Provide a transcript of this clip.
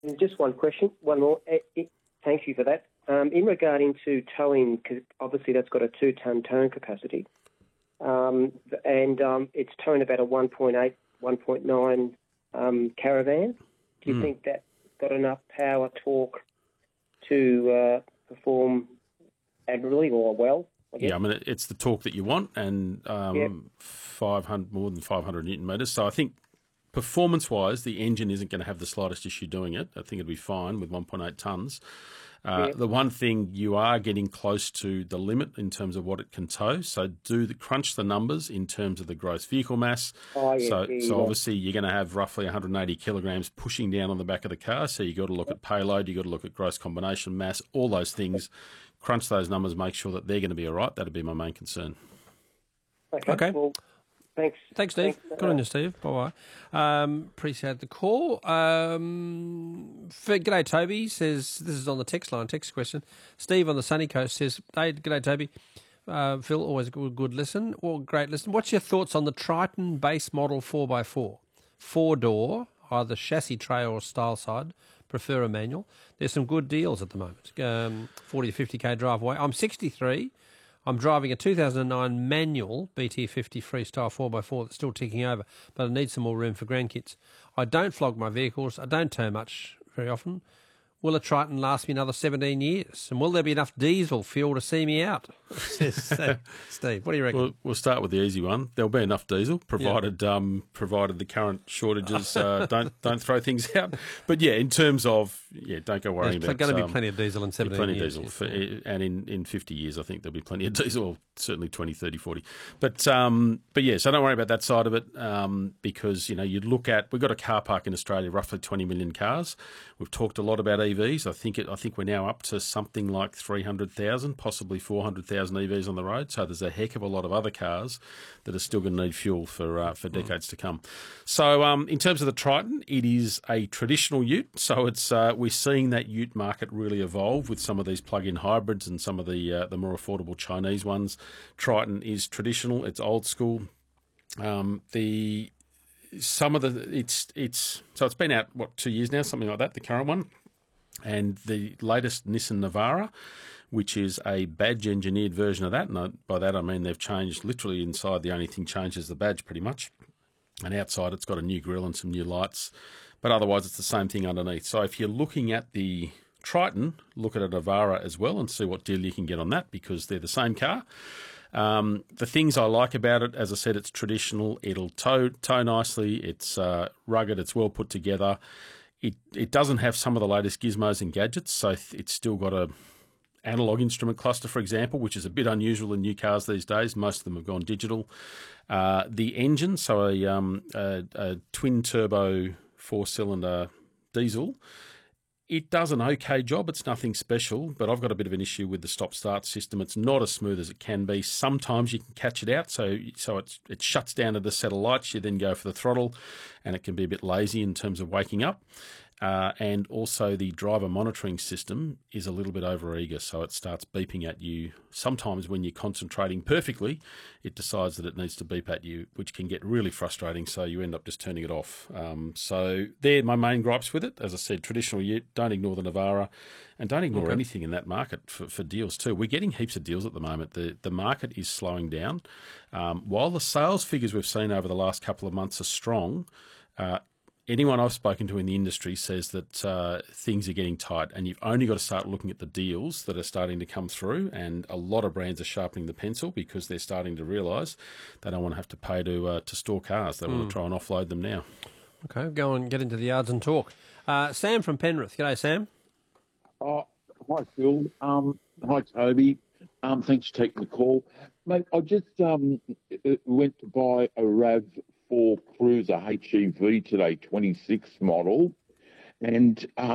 And just one question, one more. Thank you for that. In regarding to towing, because obviously that's got a 2-tonne towing capacity, and it's towing about a 1.8, 1.9 caravan. Do you think that's got enough power torque to perform admirably or well? Yeah, I mean, it's the torque that you want, and 500 more than 500 newton metres. So I think performance-wise, the engine isn't going to have the slightest issue doing it. I think it'll be fine with 1.8 tonnes. The one thing, you are getting close to the limit in terms of what it can tow. So crunch the numbers in terms of the gross vehicle mass. So obviously you're going to have roughly 180 kilograms pushing down on the back of the car. So you've got to look at payload, you've got to look at gross combination mass, all those things. Crunch those numbers, make sure that they're going to be all right. That'd be my main concern. Okay. Well, thanks. Thanks, Steve. Good on you, Steve. Bye-bye. Appreciate the call. G'day, Toby says, this is on the text line, text question. Steve on the sunny coast says, hey, g'day, Toby. Phil, always a good listen, or great listen. What's your thoughts on the Triton base model 4x4? 4-door, either chassis tray or style side. Prefer a manual. There's some good deals at the moment. 40 to 50k drive away. I'm 63. I'm driving a 2009 manual BT50 freestyle 4x4 that's still ticking over, but I need some more room for grandkids. I don't flog my vehicles. I don't tow much very often. Will a Triton last me another 17 years? And will there be enough diesel fuel to see me out? Says Steve. What do you reckon? We'll start with the easy one. There'll be enough diesel, provided the current shortages don't throw things out. But in terms of don't go worrying about. There's going to be plenty of diesel in 17 years. Plenty of diesel, and in 50 years, I think there'll be plenty of diesel. Certainly 20, 30, 40. But so don't worry about that side of it, because you look at, we've got a car park in Australia, roughly 20 million cars. We've talked a lot about EVs. I think we're now up to something like 300,000, possibly 400,000 EVs on the road. So there's a heck of a lot of other cars that are still going to need fuel for decades to come. So in terms of the Triton, it is a traditional ute. So it's we're seeing that ute market really evolve with some of these plug-in hybrids and some of the more affordable Chinese ones. Triton is traditional. It's old school. It's been out 2 years now, something like that. The current one. And the latest Nissan Navara, which is a badge-engineered version of that, and by that I mean they've changed literally inside. The only thing changed is the badge pretty much. And outside it's got a new grille and some new lights. But otherwise it's the same thing underneath. So if you're looking at the Triton, look at a Navara as well and see what deal you can get on that, because they're the same car. The things I like about it, as I said, it's traditional. It'll tow nicely. It's rugged. It's well put together. It doesn't have some of the latest gizmos and gadgets, so it's still got a analog instrument cluster, for example, which is a bit unusual in new cars these days. Most of them have gone digital. The engine, so a twin-turbo 4-cylinder diesel, it does an okay job. It's nothing special, but I've got a bit of an issue with the stop-start system. It's not as smooth as it can be. Sometimes you can catch it out, so it shuts down at a set of lights. You then go for the throttle, and it can be a bit lazy in terms of waking up. And also the driver monitoring system is a little bit overeager, so it starts beeping at you. Sometimes when you're concentrating perfectly, it decides that it needs to beep at you, which can get really frustrating, so you end up just turning it off. So they're my main gripes with it. As I said, traditional ute, don't ignore the Navara, and don't ignore anything in that market for deals too. We're getting heaps of deals at the moment. The market is slowing down. While the sales figures we've seen over the last couple of months are strong, anyone I've spoken to in the industry says that things are getting tight, and you've only got to start looking at the deals that are starting to come through, and a lot of brands are sharpening the pencil because they're starting to realise they don't want to have to pay to store cars. They want to try and offload them now. Okay, go and get into the yards and talk. Sam from Penrith. G'day, Sam. Hi, Phil. Hi, Toby. Thanks for taking the call. Mate, I just went to buy a RAV4 Cruiser HEV today, 26 model, and